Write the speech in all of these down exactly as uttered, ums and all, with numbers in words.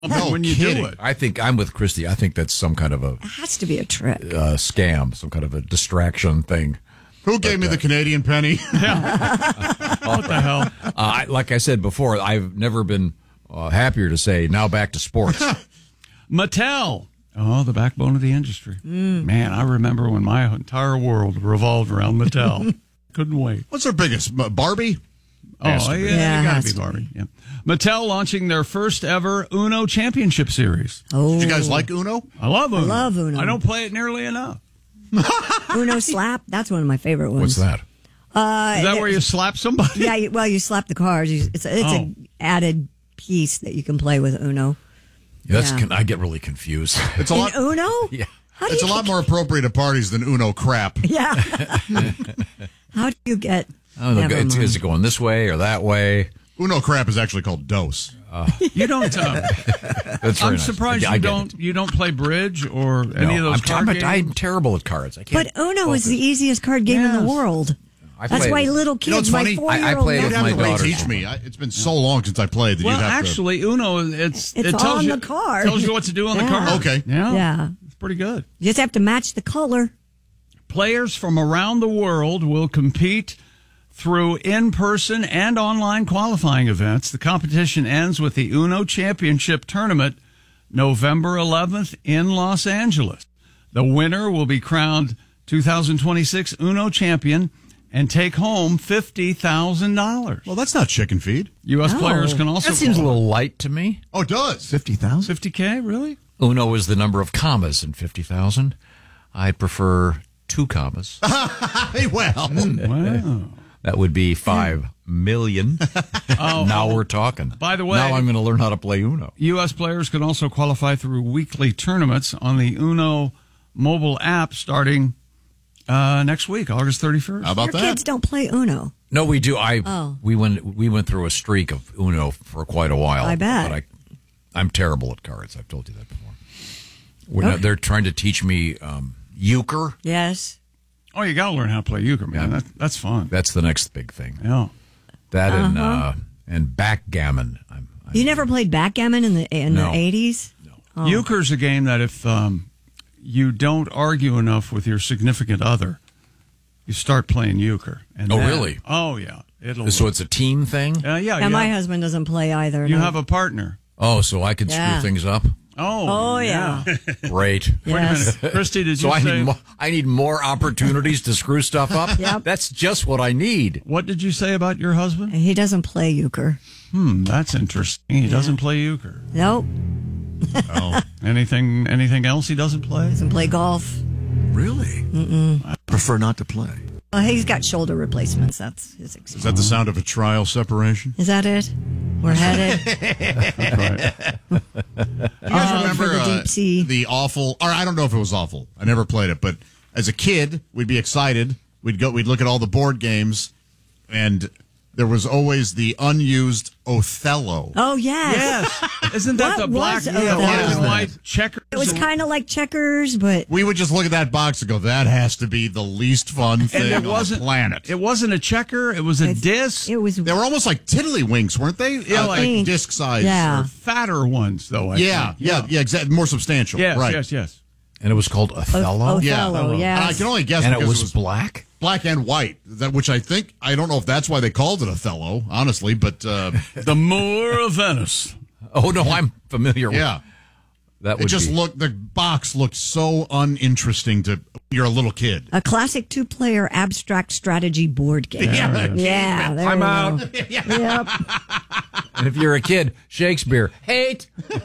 no when you kidding. do it. I think I'm with Christy. I think that's some kind of a It has to be a trick. uh, scam, some kind of a distraction thing. Who gave But, me the uh, Canadian penny? What the hell? Uh, I, like I said before, I've never been uh, happier to say, now back to sports. Mattel. Oh, the backbone of the industry. Man, I remember when my entire world revolved around Mattel. Couldn't wait. What's their biggest? uh, Barbie? Oh, Has yeah, to be. Yeah, it it gotta has be to Barbie. Yeah. Mattel launching their first ever Uno Championship Series. Oh, Did you guys like Uno? I love Uno. love Uno. I don't play it nearly enough. Uno Slap? That's one of my favorite ones. What's that? Uh, Is that where you slap somebody? Yeah, you, well, you slap the cards. You, it's a, it's Oh. an added piece that you can play with Uno. That's Yeah. con- I get really confused. It's a In lot. Uno? Yeah. How do It's a you lot more appropriate at parties than Uno crap. Yeah. How do you get? I don't know, Never it's, mind. is it going this way or that way? Uno crap is actually called dos. You don't. Uh, That's very I'm nice. surprised I, I you get don't. it. You don't play bridge or any No, of those I'm, card I'm, a, games. I'm terrible at cards. I can't. But Uno is the easiest card game in the Yes. world. I That's play why it. little You know kids, what's my funny? four I- I year old play it You'd with have my to daughter. teach me. I, it's been so long since I played that Well, you'd have actually, Uno it's It's it tells on you, the card. tells you what to do on the Yeah. card. Okay. Yeah, Yeah. it's pretty good. You just have to match the color. Players from around the world will compete through in-person and online qualifying events. The competition ends with the Uno Championship Tournament November eleventh in Los Angeles. The winner will be crowned two thousand twenty-six Uno champion and take home fifty thousand dollars. to. Well, that's not chicken feed. U S No. players can also That seems a qualify. little light to me. Oh, it does. fifty thousand? fifty K, really? Uno is the number of commas in fifty thousand. I'd prefer two commas. Hey, well. Wow. That would be five million. Oh, now we're talking. By the way- now I'm going to learn how to play Uno. U S players can also qualify through weekly tournaments on the Uno mobile app starting uh, next week, August thirty-first. How about Your that? kids don't play Uno. No, we do. I Oh. we went we went through a streak of Uno for quite a while. I bet. But I, I'm terrible at cards. I've told you that before. We're Okay. not, they're trying to teach me um, euchre. Yes. Oh, you got to learn how to play euchre, man. Yeah. That, that's fun. That's the next big thing. Yeah. That and Uh-huh. uh, and backgammon. I'm, I'm, You never played backgammon in the in No. the eighties? Oh. Euchre's a game that if um, you don't argue enough with your significant other, you start playing euchre. And Oh, then- really? Oh, yeah. It'll. So it's a team thing. uh, yeah. And You, my have, husband doesn't play either. you no. have a partner. Oh, so I could Yeah. screw things up. Oh. Oh, yeah. Great. Wait a Yes. minute, Christy. Did So you I say need more, I need more opportunities to screw stuff up. Yep. That's just what I need. what did you say about your husband? He doesn't play euchre. Hmm, that's interesting. He doesn't play euchre. Nope. Oh. Anything? Anything else he doesn't play? Doesn't play golf. Really? Mm-mm. I prefer not to play. Well, he's got shoulder replacements. That's his excuse. Is that the sound of a trial separation? Is that it? We're headed. Right. You guys Oh, remember for the uh, deep sea. the awful, or I don't know if it was awful. I never played it, but as a kid, we'd be excited. We'd go, we'd look at all the board games, and there was always the unused Othello. Oh, yes. Yes. Isn't that What the black, was the Othello? black and white checkers? It was kind of like checkers, but We would just look at that box and go, "That has to be the least fun thing and on it wasn't the planet." It wasn't a checker. It was a It's- disc. it was. They were almost like tiddlywinks, weren't they? Yeah, Uh, like- like disc size. Yeah. Or fatter ones, though. I Yeah, think. yeah, yeah, exactly. More substantial. Yes, right. yes, yes. And it was called Othello. Yeah. Othello, yes. I can only guess And it because was, it was black. black and white. That which I think I don't know if that's why they called it Othello, honestly, but uh, The Moor of Venice. Oh no, I'm familiar yeah, with that. it Would just be, looked. The box looked so uninteresting to you're a little kid. A classic two-player abstract strategy board game. Yeah, Yeah, there I'm we out. go. Yep. And if you're a kid, Shakespeare, hate.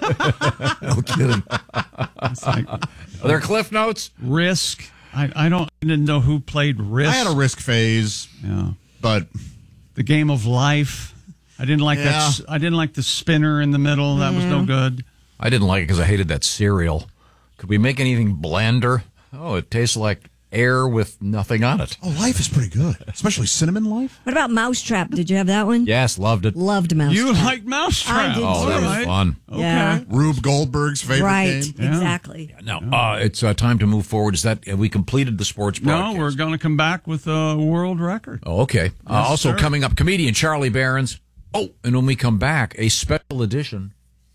No kidding. It's like Are there cliff notes? Risk. I, I don't I didn't know who played Risk. I had a Risk phase, yeah. but The Game of Life. I didn't like that. Yeah. s- I didn't like the spinner in the middle. That was no good. I didn't like it because I hated that cereal. Could we make anything blander? Oh, it tastes like air with nothing on it. oh, Life is pretty good, especially Cinnamon Life. What about Mousetrap? Did you have that one? Yes, loved it. Loved Mousetrap. You like Mousetrap? I did Oh, that too. was fun. Okay. Yeah. Rube Goldberg's favorite Right. game. Yeah. Exactly. Now, uh, it's uh, time to move forward. Is that have we completed the sports No, broadcast? we're going to come back with a world record. Oh, okay. Uh, Yes, also sir. coming up, comedian Charlie Barons. Oh, and when we come back, a special edition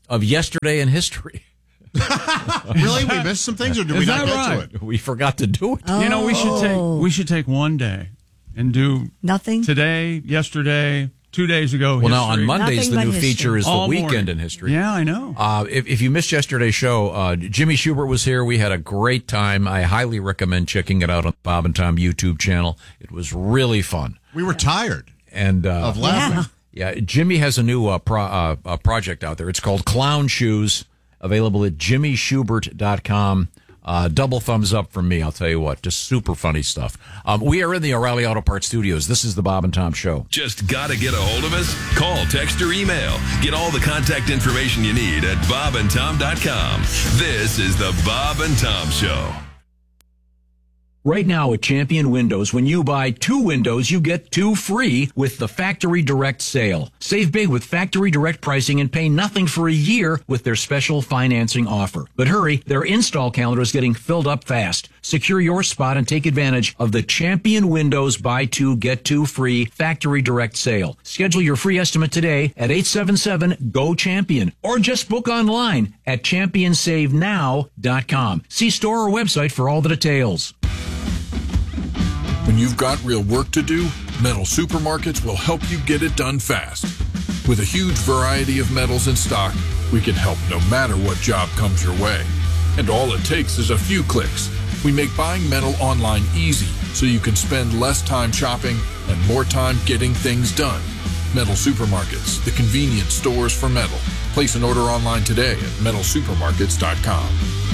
of yesterday in history. Really? We missed some things, or did we Is not that get right? to it? We forgot to do it. Oh. You know, we should take we should take one day and do Nothing? today, yesterday, two days ago. Well, now history. on Mondays, Nothing the but new history. feature is the All weekend morning. in history. Yeah, I know. Uh, if, if you missed yesterday's show, uh, Jimmy Schubert was here. We had a great time. I highly recommend checking it out on the Bob and Tom YouTube channel. It was really fun. We were tired And uh, of laughing. Yeah. yeah, Jimmy has a new uh, pro, uh, uh, project out there. It's called Clown Shoes, available at jimmy schubert dot com. Uh, double thumbs up from me, I'll tell you what. Just super funny stuff. Um, we are in the O'Reilly Auto Parts studios. This is the Bob and Tom Show. Just gotta get a hold of us? Call, text, or email. Get all the contact information you need at bob and tom dot com. This is the Bob and Tom Show. Right now at Champion Windows, when you buy two windows, you get two free with the Factory Direct sale. Save big with Factory Direct pricing and pay nothing for a year with their special financing offer. But hurry, their install calendar is getting filled up fast. Secure your spot and take advantage of the Champion Windows buy two, get two free Factory Direct sale. Schedule your free estimate today at eight seven seven, G O, CHAMPION or just book online at champion save now dot com. See store or website for all the details. When you've got real work to do, Metal Supermarkets will help you get it done fast. With a huge variety of metals in stock, we can help no matter what job comes your way. And all it takes is a few clicks. We make buying metal online easy so you can spend less time shopping and more time getting things done. Metal Supermarkets, the convenient stores for metal. Place an order online today at metal supermarkets dot com.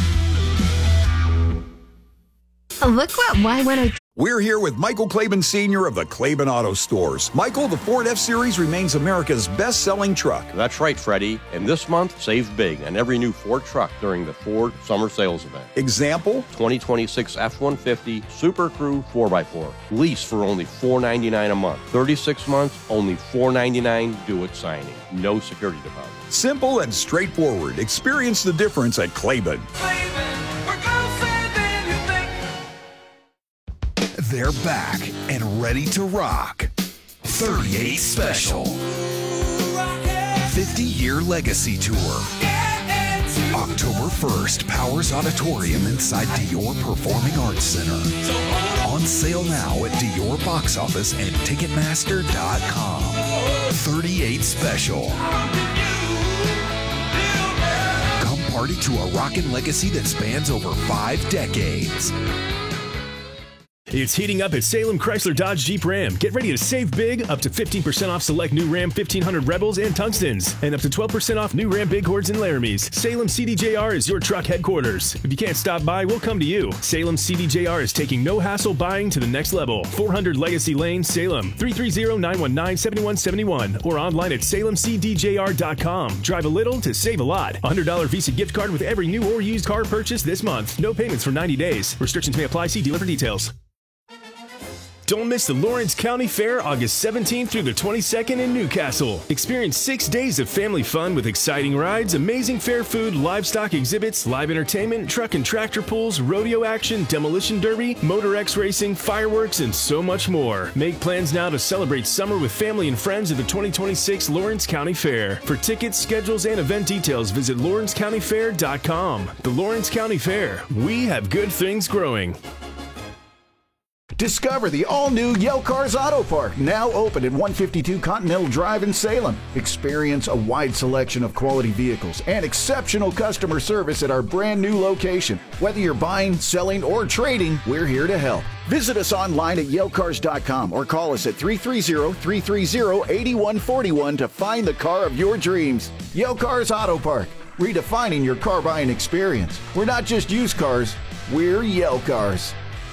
Look what Y one oh. We're here with Michael Claiborne Senior of the Claiborne Auto Stores. Michael, the Ford F-Series remains America's best-selling truck. That's right, Freddie. And this month, save big on every new Ford truck during the Ford Summer Sales Event. Example? twenty twenty-six F one fifty Super Crew four by four. Lease for only four ninety-nine a month. thirty-six months, only four ninety-nine due at signing. No security deposit. Simple and straightforward. Experience the difference at Claiborne. They're back and ready to rock. thirty-eight Special. fifty-year Legacy Tour. October first, Powers Auditorium inside Dior Performing Arts Center. On sale now at Dior Box Office and Ticketmaster dot com. thirty-eight Special. Come party to a rockin' legacy that spans over five decades. It's heating up at Salem Chrysler Dodge Jeep Ram. Get ready to save big, up to fifteen percent off select new Ram fifteen hundred Rebels and Tungstens, and up to twelve percent off new Ram Bighorns and Laramies. Salem C D J R is your truck headquarters. If you can't stop by, we'll come to you. Salem C D J R is taking no-hassle buying to the next level. four hundred Legacy Lane, Salem, three three zero, nine one nine, seven one seven one, or online at salem c d j r dot com. Drive a little to save a lot. one hundred dollars Visa gift card with every new or used car purchase this month. No payments for ninety days. Restrictions may apply. See dealer for details. Don't miss the Lawrence County Fair August seventeenth through the twenty-second in Newcastle. Experience six days of family fun with exciting rides, amazing fair food, livestock exhibits, live entertainment, truck and tractor pulls, rodeo action, demolition derby, Motor X racing, fireworks, and so much more. Make plans now to celebrate summer with family and friends at the twenty twenty-six Lawrence County Fair. For tickets, schedules, and event details, visit lawrence county fair dot com. The Lawrence County Fair. We have good things growing. Discover the all-new Yale Cars Auto Park, now open at one fifty-two Continental Drive in Salem. Experience a wide selection of quality vehicles and exceptional customer service at our brand new location. Whether you're buying, selling, or trading, we're here to help. Visit us online at yale cars dot com or call us at three three zero, three three zero, eight one four one to find the car of your dreams. Yale Cars Auto Park, redefining your car buying experience. We're not just used cars, we're Yale Cars.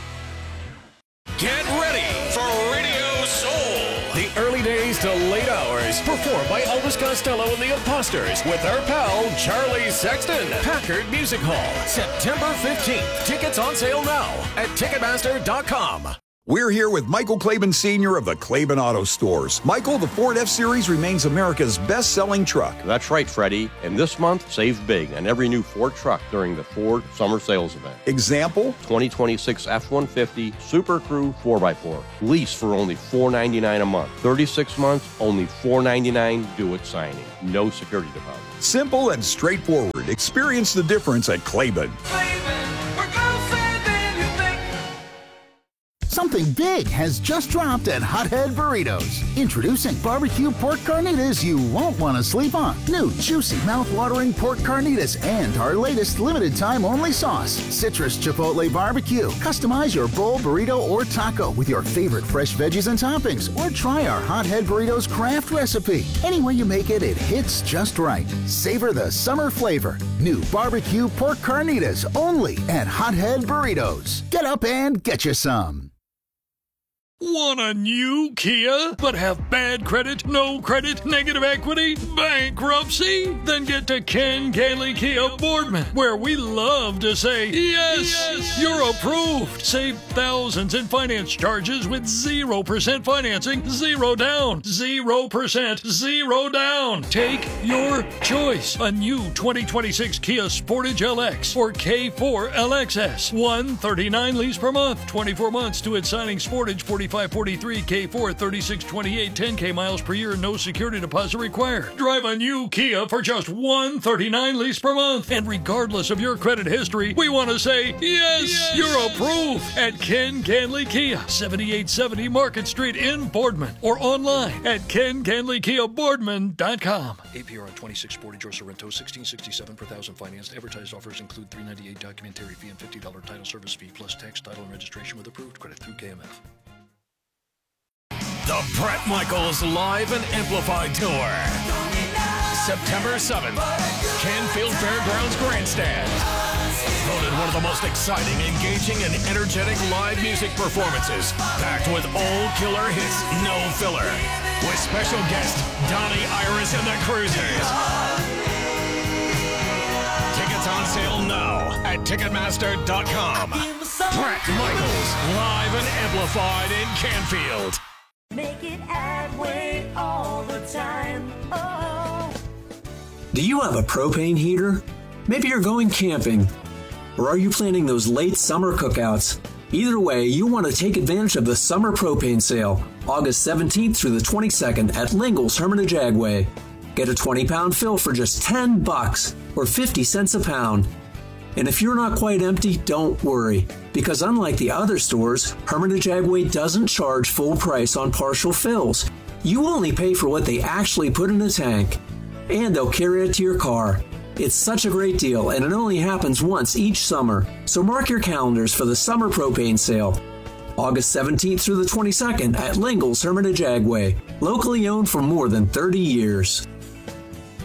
Get ready for Radio Soul. The early days to late hours. Performed by Elvis Costello and the Imposters with our pal Charlie Sexton. Packard Music Hall, September fifteenth. Tickets on sale now at ticketmaster dot com. We're here with Michael Claiborne Senior of the Claiborne Auto Stores. Michael, the Ford F-Series remains America's best-selling truck. That's right, Freddie. And this month, save big on every new Ford truck during the Ford Summer Sales Event. Example? twenty twenty-six F one fifty Super Crew four by four. Lease for only four hundred ninety-nine dollars a month. thirty-six months, only four hundred ninety-nine dollars. Do it signing. No security deposit. Simple and straightforward. Experience the difference at Claiborne. Something big has just dropped at Hothead Burritos. Introducing barbecue pork carnitas you won't want to sleep on. New juicy mouth-watering pork carnitas and our latest limited time only sauce, Citrus Chipotle Barbecue. Customize your bowl, burrito, or taco with your favorite fresh veggies and toppings, or try our Hothead Burritos craft recipe. Any way you make it, it hits just right. Savor the summer flavor. New barbecue pork carnitas only at Hothead Burritos. Get up and get you some. Want a new Kia, but have bad credit, no credit, negative equity, bankruptcy? Then get to Ken Gailey Kia Boardman, where we love to say, yes, yes, you're approved. Save thousands in finance charges with zero percent financing, zero down, zero percent, zero down. Take your choice. A new twenty twenty-six Kia Sportage L X or K four L X S. one hundred thirty-nine lease per month, twenty-four months to its signing. Sportage forty-five forty-three, K four thirty-six twenty-eight, ten K miles per year, no security deposit required. Drive a new Kia for just one hundred thirty-nine lease per month. And regardless of your credit history, we want to say, yes, yes, you're approved at Ken Ganley Kia, seventy-eight seventy Market Street in Boardman, or online at ken ganley kia boardman dot com. A P R on twenty-six Sportage or Sorrento, sixteen sixty-seven per thousand financed. Advertised offers include three ninety-eight documentary fee and fifty dollars title service fee, plus tax, title, and registration with approved credit through K M F. The Bret Michaels Live and Amplified Tour. September seventh, Canfield Fairgrounds Grandstand. Voted one of the most exciting, engaging, and energetic live music performances. Packed with old killer hits, no filler. With special guest Donnie Iris and the Cruisers. Tickets on sale now at ticketmaster dot com. Bret Michaels Live and Amplified in Canfield. Make it Adway all the time. Oh. Do you have a propane heater? Maybe you're going camping. Or are you planning those late summer cookouts? Either way, you want to take advantage of the summer propane sale, August seventeenth through the twenty-second at Lingles Hermitage Agway. Get a twenty pound fill for just ten bucks or fifty cents a pound. And if you're not quite empty, don't worry, because unlike the other stores, Hermitage Agway doesn't charge full price on partial fills. You only pay for what they actually put in the tank, and they'll carry it to your car. It's such a great deal, and it only happens once each summer, so mark your calendars for the summer propane sale. August seventeenth through the twenty-second at Lingles Hermitage Agway, locally owned for more than thirty years.